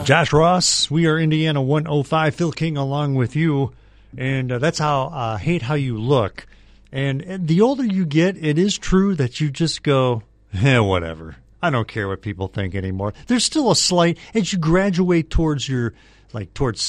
Josh Ross, we are Indiana 105. Phil King along with you. And that's how Hate How You Look. And the older you get, it is true that you just go, whatever. I don't care what people think anymore. There's still a slight, as you graduate towards your, towards